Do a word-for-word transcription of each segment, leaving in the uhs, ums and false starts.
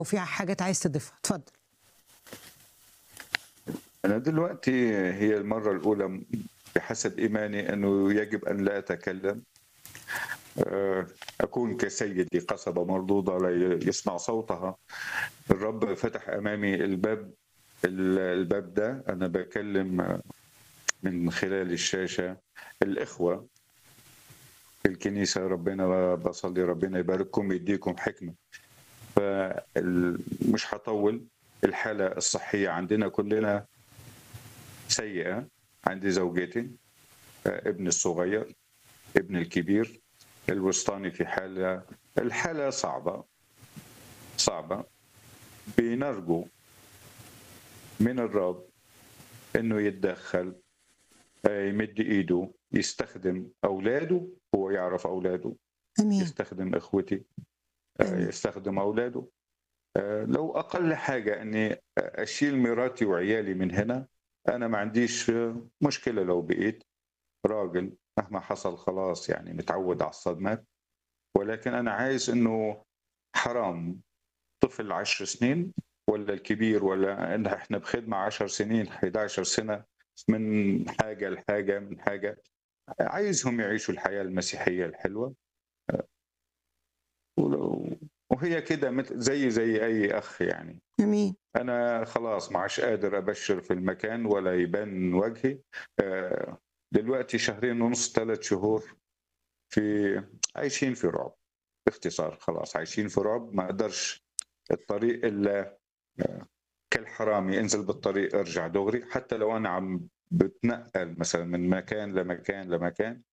وفيها حاجات عايز تضيفها، اتفضل. أنا دلوقتي هي المرة الأولى بحسب إيماني أنه يجب أن لا أتكلم، آه، أكون كسيدي قصبة مردودة لا يسمع صوتها. الرب فتح أمامي الباب الباب ده، أنا بكلم من خلال الشاشة الإخوة في الكنيسة. ربنا بصلي ربنا يبارككم يديكم حكمة. فمش هطول. الحالة الصحية عندنا كلنا سيئة. عندي زوجتي، ابن الصغير، ابن الكبير، الوسطاني في حالة الحالة صعبة صعبة. بنرجو من الرب انه يتدخل، يمد ايده، يستخدم اولاده. هو يعرف اولاده، امين يستخدم اخوتي، امين يستخدم اولاده. لو اقل حاجة اني اشيل مراتي وعيالي من هنا، انا ما عنديش مشكلة. لو بقيت راجل مهما حصل خلاص، يعني متعود على الصدمات. ولكن أنا عايز إنه حرام طفل عشر سنين ولا الكبير، ولا إن إحنا بخدمة عشر سنين إحدى عشرة سنة، من حاجة لحاجة من حاجة. عايزهم يعيشوا الحياة المسيحية الحلوة. وهي كده مثل زي زي أي أخ يعني. امين أنا خلاص ما عادش قادر أبشر في المكان ولا يبان وجهي. دلوقتي شهرين ونص ثلاث شهور في عايشين في رعب. باختصار خلاص عايشين في رعب. ما اقدرش الطريق الا كالحرامي، انزل بالطريق ارجع دغري. حتى لو انا عم بتنقل مثلا من مكان لمكان لمكان،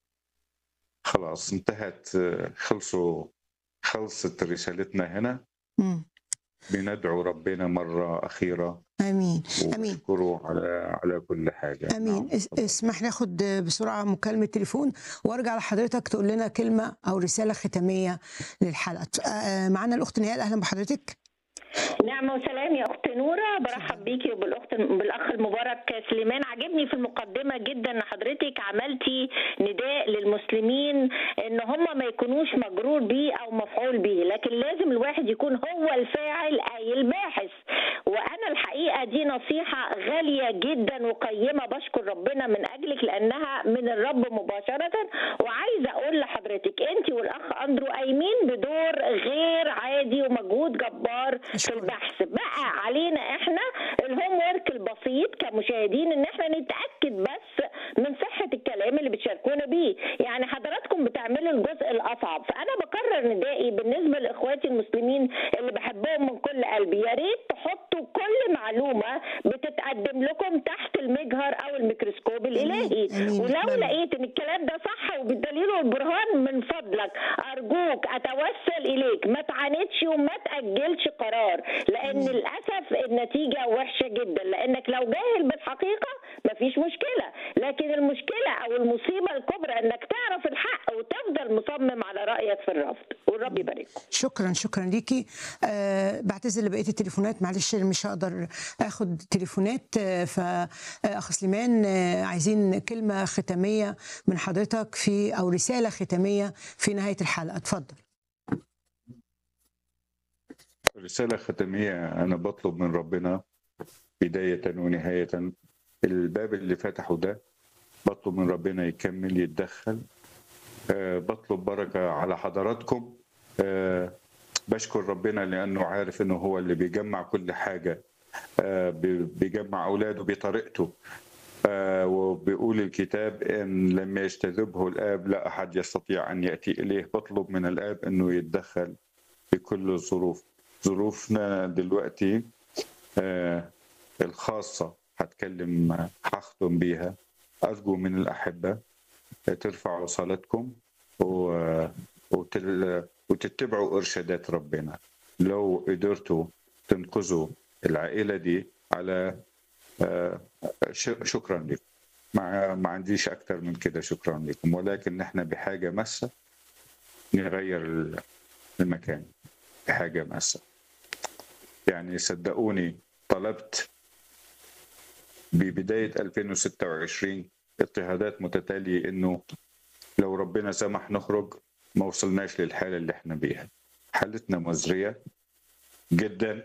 خلاص انتهت. خلصوا خلصت رسالتنا هنا. مم. بندعو ربنا مرة أخيرة امين امين وبشكره على على كل حاجة. امين نعم. اس- اسمح لي اخد بسرعه مكالمه تليفون وارجع لحضرتك تقول لنا كلمه او رساله ختاميه للحلقه. آه، معانا الاخت نهال، اهلا بحضرتك. نعمة وسلام يا أخت نورة، برحب بيكي وبالأخت بالأخ المبارك سليمان. عجبني في المقدمة جدا إن حضرتك عملتي نداء للمسلمين إن هم ما يكونوش مجرور بيه أو مفعول به، لكن لازم الواحد يكون هو الفاعل أي الباحث. وأنا الحقيقة دي نصيحة غالية جدا وقيمة، بشكر ربنا من أجلك لأنها من الرب مباشرة. وعايزة أقول لحضرتك أنت والأخ أندرو قايمين بدور غير عادي ومجهود جبار في البحث. بقى علينا احنا الهوم ورك البسيط كمشاهدين ان احنا نتاكد بس من صحه الكلام اللي بتشاركونا بيه. يعني حضراتكم بتعملوا الجزء الاصعب، فانا بكرر ندائي بالنسبه لاخواتي المسلمين اللي بحبهم من كل قلبي، يا ريت تحطوا كل معلومه بتتقدم لكم تحت المجهر او الميكروسكوب الالهي. ولو لقيت ان الكلام ده صح وبالدليل والبرهان، من فضلك ارجوك اتوسل اليك ما تعاندش وما تاجلش قرار، لان للاسف النتيجه وحشه جدا. لانك لو جاهل بالحقيقه مفيش مشكله، لكن المشكله او المصيبه الكبرى انك تعرف الحق وتفضل مصمم على رايك في الرفض. والرب يبارككم. شكرا شكرا ليكي. أه بعتذر لبقيه التليفونات، معلش مش هقدر اخد تليفونات. أه فاخ سليمان، أه عايزين كلمه ختاميه من حضرتك في او رساله ختاميه في نهايه الحلقه، اتفضل. رسالة ختامية. أنا بطلب من ربنا بداية ونهاية الباب اللي فتحه ده، بطلب من ربنا يكمل يتدخل. أه بطلب بركة على حضراتكم. أه بشكر ربنا لأنه عارف أنه هو اللي بيجمع كل حاجة. أه بيجمع أولاده بطريقته. أه وبيقول الكتاب إن لم يجتذبه الآب لا أحد يستطيع أن يأتي إليه. بطلب من الآب أنه يتدخل في كل الظروف. ظروفنا دلوقتي آه الخاصة هتكلم هختم بيها. أرجو من الأحبة ترفعوا صلاتكم وتتبعوا إرشادات ربنا. لو قدرتوا تنقذوا العائلة دي على آه شكرا لكم. ما ما عنديش أكتر من كده. شكرا لكم. ولكن نحن بحاجة مسة نغير المكان، بحاجة مسة. يعني صدقوني طلبت ببداية ألفين وستة وعشرين اضطهادات متتالية إنه لو ربنا سمح نخرج. ما وصلناش للحالة اللي احنا بيها. حالتنا مزرية. جدا